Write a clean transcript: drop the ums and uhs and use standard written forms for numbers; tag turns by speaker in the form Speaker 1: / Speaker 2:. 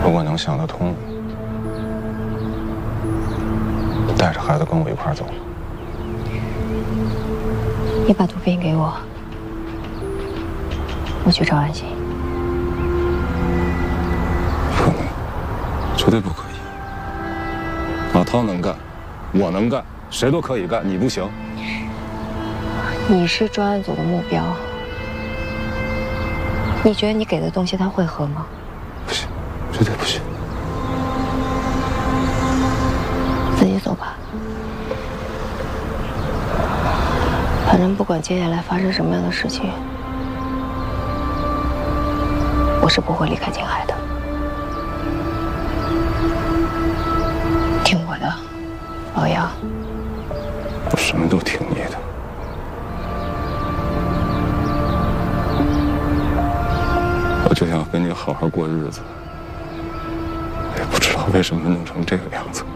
Speaker 1: 如果能想得通，带着孩子跟我一块儿走。
Speaker 2: 你把毒品给我，我去找安心。
Speaker 1: 不能，绝对不可以。老汤能干，我能干，谁都可以干，你不行。
Speaker 2: 你是专案组的目标，你觉得你给的东西他会喝吗？
Speaker 1: 不行，绝对不行。
Speaker 2: 自己走吧。反正不管接下来发生什么样的事情，我是不会离开静海的。听我的，老杨。
Speaker 1: 我什么都听你的。我就想跟你好好过日子，也不知道为什么弄成这个样子。